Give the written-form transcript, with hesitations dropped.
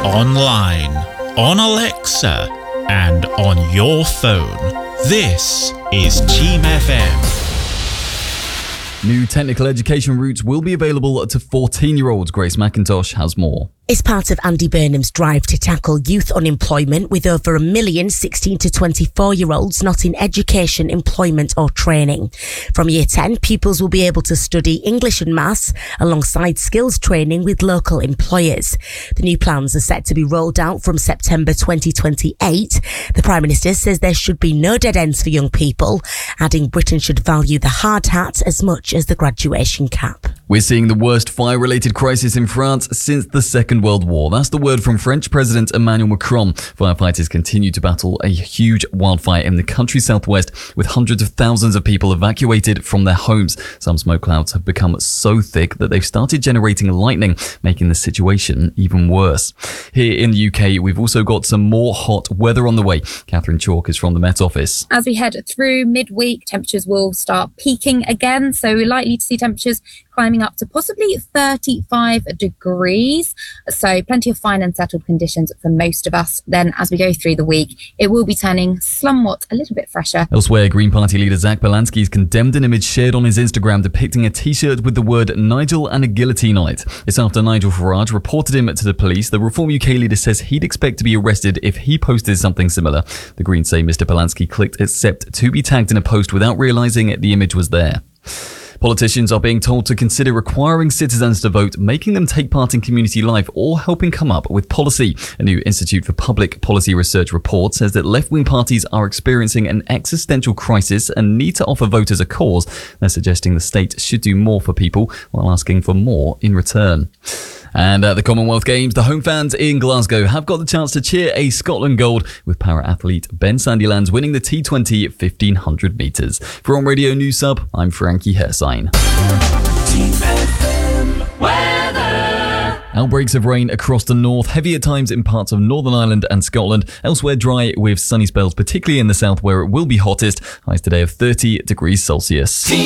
online, on Alexa, and on your phone. This is Team FM. New technical education routes will be available to 14-year-olds. Grace McIntosh has more. It's part of Andy Burnham's drive to tackle youth unemployment, with over 1 million 16 to 24-year-olds not in education, employment or training. From Year 10, pupils will be able to study English and maths alongside skills training with local employers. The new plans are set to be rolled out from September 2028. The Prime Minister says there should be no dead ends for young people, adding Britain should value the hard hat as much as the graduation cap. We're seeing the worst fire-related crisis in France since the Second World War. That's the word from French President Emmanuel Macron. Firefighters continue to battle a huge wildfire in the country's southwest, with hundreds of thousands of people evacuated from their homes. Some smoke clouds have become so thick that they've started generating lightning, making the situation even worse. Here in the UK, we've also got some more hot weather on the way. Catherine Chalk is from the Met Office. As we head through midweek, temperatures will start peaking again, so we're likely to see temperatures climbing up to possibly 35 degrees. So plenty of fine and settled conditions for most of us. Then as we go through the week, it will be turning somewhat a little bit fresher. Elsewhere, Green Party leader Zach Belansky has condemned an image shared on his Instagram depicting a t-shirt with the word Nigel and a guillotine on it. It's after Nigel Farage reported him to the police. The Reform UK leader says he'd expect to be arrested if he posted something similar. The Greens say Mr. Belansky clicked accept to be tagged in a post without realising the image was there. Politicians are being told to consider requiring citizens to vote, making them take part in community life, or helping come up with policy. A new Institute for Public Policy Research report says that left-wing parties are experiencing an existential crisis and need to offer voters a cause. They're suggesting the state should do more for people while asking for more in return. And at the Commonwealth Games, the home fans in Glasgow have got the chance to cheer a Scotland gold, with para-athlete Ben Sandilands winning the T20 1500 metres. For On Radio News Sub, I'm Frankie Hersign. Outbreaks of rain across the north, heavy at times in parts of Northern Ireland and Scotland. Elsewhere dry with sunny spells, particularly in the south where it will be hottest. Highs today of 30 degrees Celsius.